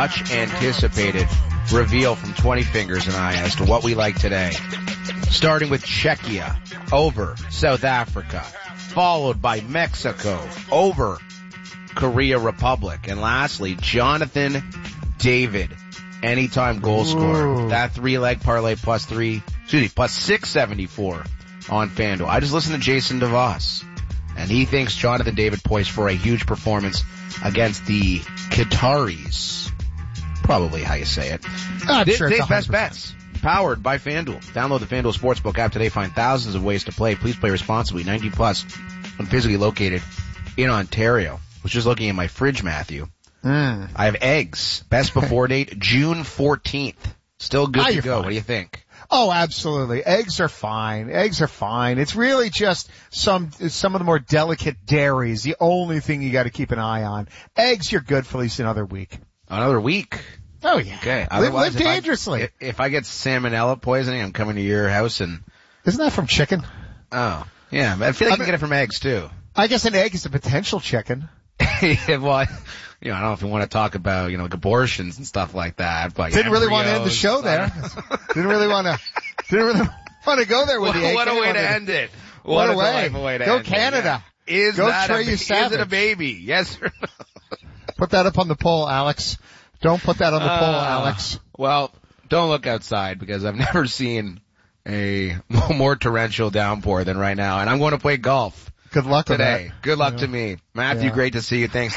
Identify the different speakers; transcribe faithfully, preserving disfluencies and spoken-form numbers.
Speaker 1: much anticipated reveal from twenty Fingers and I as to what we like today. Starting with Czechia over South Africa, followed by Mexico over Korea Republic, and lastly, Jonathan David, anytime goal scorer. That three-leg parlay plus three, excuse me, plus six seventy-four on FanDuel. I just listened to Jason DeVos, and he thinks Jonathan David poised for a huge performance against the Qataris. Probably how you say it.
Speaker 2: I'm
Speaker 1: This
Speaker 2: sure it's
Speaker 1: Today's Best
Speaker 2: one hundred percent.
Speaker 1: Bets, powered by FanDuel. Download the FanDuel Sportsbook app today. Find thousands of ways to play. Please play responsibly. nineteen plus and physically located in Ontario. I was just looking at my fridge, Matthew.
Speaker 2: Mm.
Speaker 1: I have eggs. Best before date, June fourteenth. Still good
Speaker 2: Ah,
Speaker 1: to
Speaker 2: you're
Speaker 1: go.
Speaker 2: fine.
Speaker 1: What do you think?
Speaker 2: Oh, absolutely. Eggs are fine. Eggs are fine. It's really just some some of the more delicate dairies. The only thing you got to keep an eye on. Eggs, you're good for at least another week.
Speaker 1: Another week.
Speaker 2: Oh yeah.
Speaker 1: Okay.
Speaker 2: Live,
Speaker 1: Otherwise,
Speaker 2: live
Speaker 1: if I-
Speaker 2: dangerously.
Speaker 1: If, if I get salmonella poisoning, I'm coming to your house and,
Speaker 2: Isn't that from chicken?
Speaker 1: oh, yeah, but I feel like
Speaker 2: I
Speaker 1: I can
Speaker 2: mean-
Speaker 1: get it from eggs too.
Speaker 2: I guess an egg is a potential chicken.
Speaker 1: Yeah, well, I- you know, I don't know if we want to talk about, you know, like abortions and stuff like that, but
Speaker 2: Didn't really want to end the
Speaker 1: embryos,
Speaker 2: show there. Didn't really want to. Didn't really want to go there with
Speaker 1: What,
Speaker 2: the egg.
Speaker 1: what a
Speaker 2: Didn't
Speaker 1: way
Speaker 2: wanna-
Speaker 1: to end it.
Speaker 2: What
Speaker 1: What,
Speaker 2: a
Speaker 1: a
Speaker 2: way.
Speaker 1: delightful way to
Speaker 2: Go
Speaker 1: end
Speaker 2: Canada.
Speaker 1: it. Yeah. Is
Speaker 2: Go
Speaker 1: that
Speaker 2: Trey
Speaker 1: a, ba- is
Speaker 2: Savage.
Speaker 1: it a baby? Yes or no?
Speaker 2: Put that up on the poll, Alex. Don't put that on the poll,
Speaker 1: Uh,
Speaker 2: Alex.
Speaker 1: Well, don't look outside because I've never seen a more torrential downpour than right now, and I'm going to play golf
Speaker 2: Good luck with
Speaker 1: today.
Speaker 2: that.
Speaker 1: Good luck
Speaker 2: Yeah.
Speaker 1: to me. Matthew,
Speaker 2: Yeah.
Speaker 1: great to see you. Thanks.